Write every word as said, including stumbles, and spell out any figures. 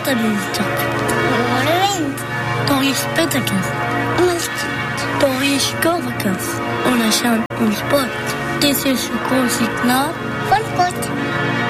Waterliljetag. Hvor er vind? Daar is spittekens. Daar is korrekens. En er zijn ons bot. Dit is een groot signaal Van sport.